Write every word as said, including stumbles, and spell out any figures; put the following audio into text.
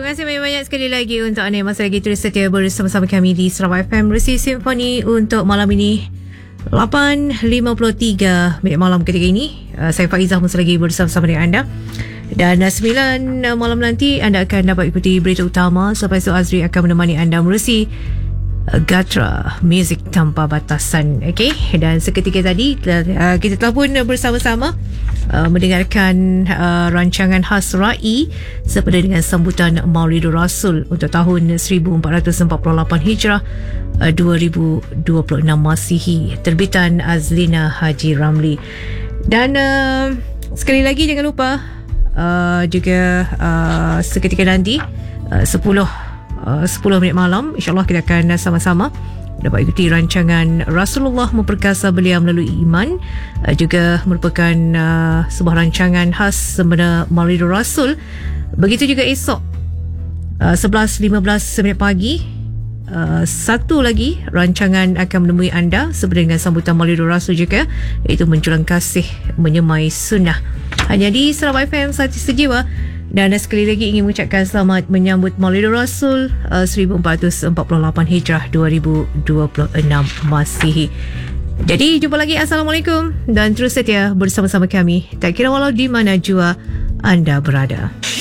Terima kasih banyak-banyak sekali lagi untuk anda yang masih lagi terus setia bersama-sama kami di Sarawak F M Resi Simfoni untuk malam ini lapan lima puluh tiga minit malam ketika ini. uh, Saya Faizah masih lagi bersama-sama dengan anda. Dan uh, sembilan uh, malam nanti anda akan dapat ikuti berita utama. Selepas itu Azri akan menemani anda menerusi uh, Gatra Muzik Tanpa Batasan. Okey, dan seketika tadi uh, kita telah pun bersama-sama Uh, mendengarkan uh, rancangan khas R A I sepada dengan sambutan Maulidur Rasul untuk tahun seribu empat ratus empat puluh lapan Hijrah, uh, dua ribu dua puluh enam Masihi, terbitan Azlina Haji Ramli. Dan uh, sekali lagi jangan lupa uh, juga uh, seketika nanti uh, sepuluh minit malam insyaAllah kita akan sama-sama dapat ikuti rancangan Rasulullah Memperkasa Belia Melalui Iman, uh, juga merupakan uh, sebuah rancangan khas sempena Maulidur Rasul. Begitu juga esok uh, sebelas lima belas minit pagi, uh, satu lagi rancangan akan menemui anda sempena dengan sambutan Maulidur Rasul juga, iaitu Menjulang Kasih Menyemai Sunnah, hanya di Sarawak F M Sati Sejiwa. Dan sekali lagi ingin mengucapkan selamat menyambut Maulidur Rasul uh, seribu empat ratus empat puluh lapan Hijrah, dua ribu dua puluh enam Masihi. Jadi jumpa lagi. Assalamualaikum dan terus setia bersama-sama kami, tak kira walau di mana jua anda berada.